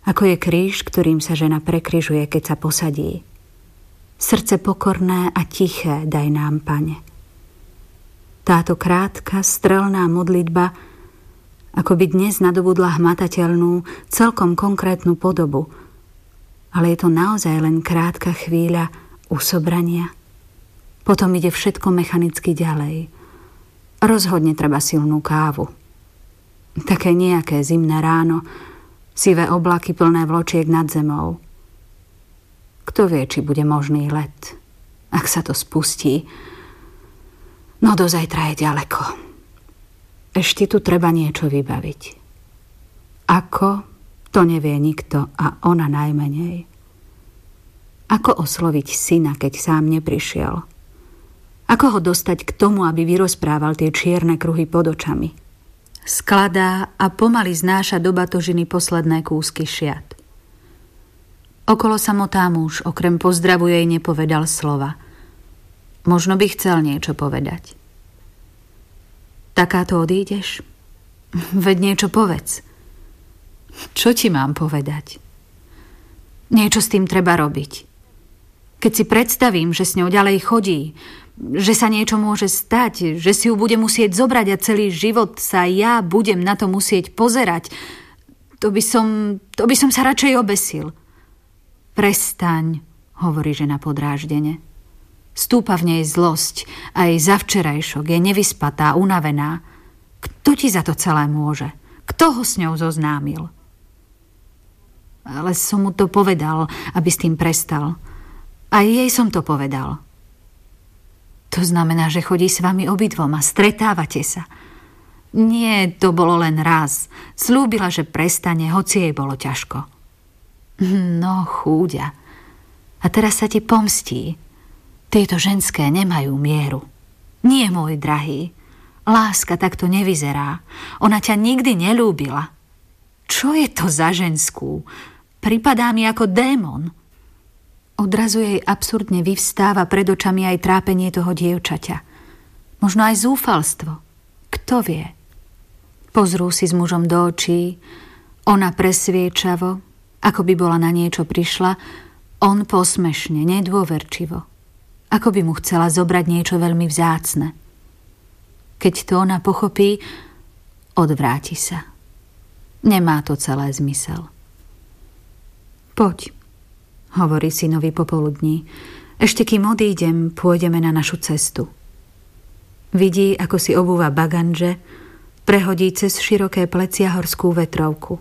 Ako je kríž, ktorým sa žena prekrižuje, keď sa posadí. Srdce pokorné a tiché daj nám, Pane. Táto krátka, strelná modlitba ako by dnes nadobudla hmatateľnú, celkom konkrétnu podobu, ale je to naozaj len krátka chvíľa usobrania. Potom ide všetko mechanicky ďalej. Rozhodne treba silnú kávu. Také nejaké zimné ráno, sivé oblaky plné vločiek nad zemou. Kto vie, či bude možný let, ak sa to spustí. No do zajtra je ďaleko. Ešte tu treba niečo vybaviť. Ako, to nevie nikto a ona najmenej. Ako osloviť syna, keď sám neprišiel? Ako ho dostať k tomu, aby vyrozprával tie čierne kruhy pod očami? Skladá a pomaly znáša do batožiny posledné kúsky šiat. Okolo sa motá muž, okrem pozdravu jej nepovedal slova. Možno by chcel niečo povedať. Takáto odídeš? Veď niečo povedz. Čo ti mám povedať? Niečo s tým treba robiť. Keď si predstavím, že s ňou ďalej chodí, že sa niečo môže stať, že si ju bude musieť zobrať a celý život sa ja budem na to musieť pozerať, to by som sa radšej obesil. Prestaň, hovorí žena podráždene. Stúpa v nej zlosť, aj za včerajšok je nevyspatá, unavená. Kto ti za to celé môže? Kto ho s ňou zoznámil? Ale som mu to povedal, aby s tým prestal. Aj jej som to povedal. To znamená, že chodí s vami obidvoma, stretávate sa. Nie, to bolo len raz. Slúbila, že prestane, hoci jej bolo ťažko. No, chúďa. A teraz sa ti pomstí. Tieto ženské nemajú mieru. Nie, môj drahý. Láska takto nevyzerá. Ona ťa nikdy nelúbila. Čo je to za ženskú? Pripadá mi ako démon. Odrazu jej absurdne vyvstáva pred očami aj trápenie toho dievčaťa. Možno aj zúfalstvo. Kto vie? Pozrú si s mužom do očí. Ona presviečavo, ako by bola na niečo prišla. On posmešne, nedôverčivo. Ako by mu chcela zobrať niečo veľmi vzácne. Keď to ona pochopí, odvráti sa. Nemá to celé zmysel. Poď, hovorí synovi popoludní. Ešte kým odídem, pôjdeme na našu cestu. Vidí, ako si obúva baganže, prehodí cez široké plecia horskú vetrovku.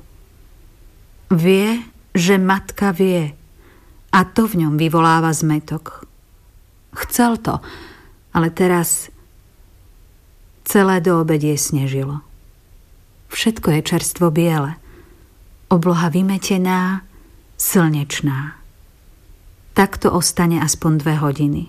Vie, že matka vie, a to v ňom vyvoláva zmätok. Chcel to, ale teraz celé do obedie snežilo. Všetko je čerstvo biele, obloha vymetená, slnečná. Takto ostane aspoň 2 hodiny.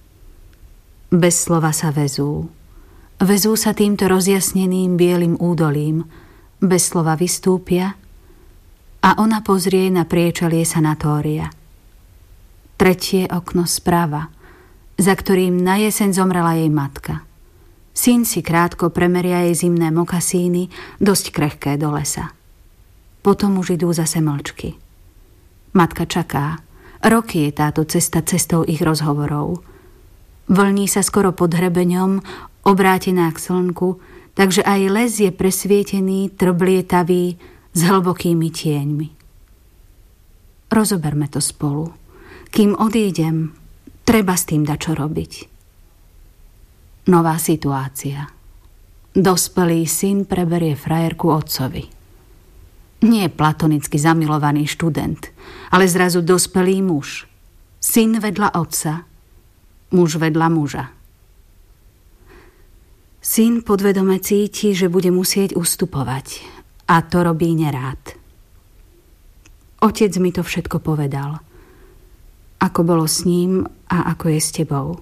Bez slova sa vezú. Vezú sa týmto rozjasneným bielým údolím, bez slova vystúpia a ona pozrie na priečelie sanatória. 3. okno sprava, za ktorým na jeseň zomrela jej matka. Syn si krátko premeria jej zimné mokasíny, dosť krehké do lesa. Potom už idú zase mlčky. Matka čaká. Roky je táto cesta cestou ich rozhovorov. Vlní sa skoro pod hrebeňom, obrátená k slnku, takže aj les je presvietený, trblietavý, s hlbokými tieňmi. Rozoberme to spolu. Kým odídem, treba s tým dačo robiť. Nová situácia. Dospelý syn preberie frajerku otcovi. Nie platonicky zamilovaný študent, ale zrazu dospelý muž. Syn vedľa otca, muž vedľa muža. Syn podvedome cíti, že bude musieť ustupovať, a to robí nerád. Otec mi to všetko povedal. Ako bolo s ním a ako je s tebou.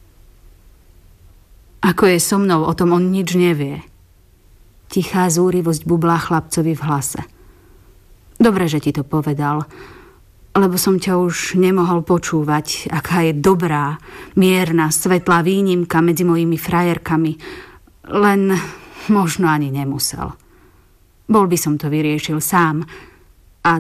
Ako je so mnou, o tom on nič nevie. Tichá zúrivosť bublá chlapcovi v hlase. Dobre, že ti to povedal, lebo som ťa už nemohol počúvať, aká je dobrá, mierna, svetlá výnimka medzi mojimi frajerkami. Len možno ani nemusel. Bol by som to vyriešil sám,